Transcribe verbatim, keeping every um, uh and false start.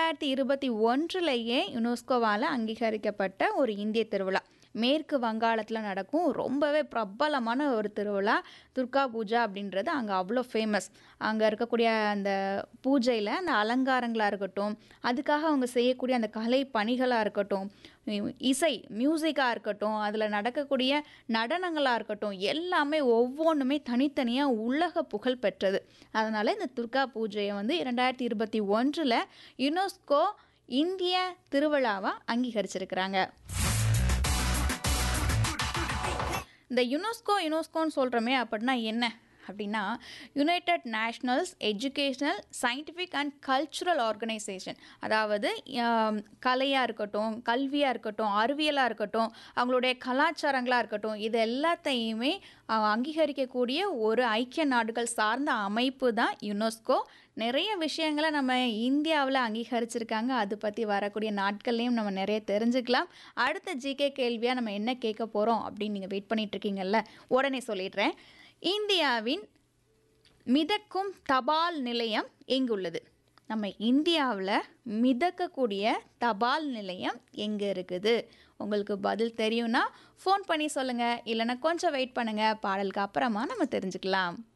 இரண்டாயிரத்தி இருபத்தி ஒன்றுலேயே யுனெஸ்கோவால் அங்கீகரிக்கப்பட்ட ஒரு இந்திய திருவிழா. மேற்கு வங்காளத்தில் நடக்கும் ரொம்பவே பிரபலமான ஒரு திருவிழா துர்கா பூஜா அப்படின்றது அங்கே அவ்வளோ ஃபேமஸ். அங்கே இருக்கக்கூடிய அந்த பூஜையில் அந்த அலங்காரங்களாக இருக்கட்டும், அதுக்காக அவங்க செய்யக்கூடிய அந்த கலை பணிகளாக இருக்கட்டும், இசை மியூசிக்காக இருக்கட்டும், அதில் நடக்கக்கூடிய நடனங்களாக இருக்கட்டும், எல்லாமே ஒவ்வொன்றுமே தனித்தனியாக உலக புகழ் பெற்றது. அதனால் இந்த துர்கா பூஜையை வந்து இரண்டாயிரத்தி இருபத்தி ஒன்றில் யுனெஸ்கோ இந்திய திருவிழாவாக அங்கீகரிச்சிருக்கிறாங்க. இந்த யுனெஸ்கோ யுனெஸ்கோன்னு சொல்கிறோமே அப்படின்னா என்ன அப்படின்னா, United nationals educational scientific and cultural organisation. அதாவது கலையாக இருக்கட்டும், கல்வியாக இருக்கட்டும், அறிவியலாக இருக்கட்டும், அவங்களுடைய கலாச்சாரங்களாக இருக்கட்டும், இது எல்லாத்தையுமே அங்கீகரிக்கக்கூடிய ஒரு ஐக்கிய நாடுகள் சார்ந்த அமைப்பு தான் யுனெஸ்கோ. நிறைய விஷயங்களை நம்ம இந்தியாவில் அங்கீகரிச்சிருக்காங்க. அது பற்றி வரக்கூடிய நாட்கள்லையும் நம்ம நிறைய தெரிஞ்சுக்கலாம். அடுத்த ஜிகே கேள்வியாக நம்ம என்ன கேட்க போகிறோம் அப்படின்னு நீங்கள் வெயிட் பண்ணிகிட்ருக்கீங்கல்ல, உடனே சொல்லிடுறேன். இந்தியாவின் மிதக்கும் தபால் நிலையம் எங்குள்ளது? நம்ம இந்தியாவில் மிதக்கக்கூடிய தபால் நிலையம் எங்கே இருக்குது? உங்களுக்கு பதில் தெரியும்னா ஃபோன் பண்ணி சொல்லுங்கள், இல்லைன்னா கொஞ்சம் வெயிட் பண்ணுங்கள். பாடலுக்கு அப்புறமா நம்ம தெரிஞ்சுக்கலாம்.